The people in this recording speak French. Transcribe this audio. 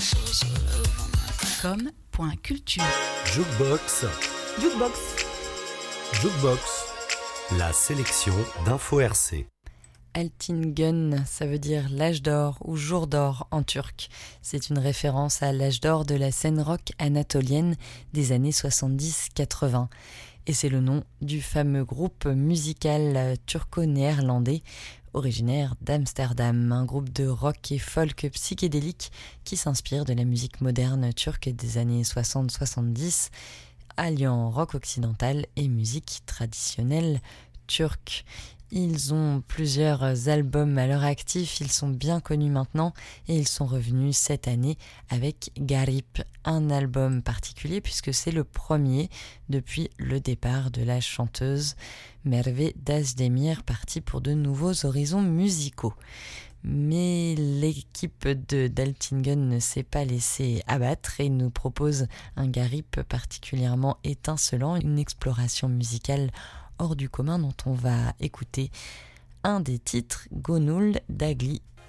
Comme.culture. Jukebox. Jukebox. Jukebox. La sélection d'Info RC. Altingen, ça veut dire l'âge d'or ou jour d'or en turc. C'est une référence à l'âge d'or de la scène rock anatolienne des années 70-80. Et c'est le nom du fameux groupe musical turco-néerlandais originaire d'Amsterdam, un groupe de rock et folk psychédélique qui s'inspire de la musique moderne turque des années 60-70, alliant rock occidental et musique traditionnelle turque. Ils ont plusieurs albums à leur actif, ils sont bien connus maintenant et ils sont revenus cette année avec Garip, un album particulier puisque c'est le premier depuis le départ de la chanteuse Merve Dazdemir, partie pour de nouveaux horizons musicaux. Mais l'équipe d'Altingen ne s'est pas laissée abattre et nous propose un Garip particulièrement étincelant, une exploration musicale hors du commun dont on va écouter un des titres, Gonul Dagli.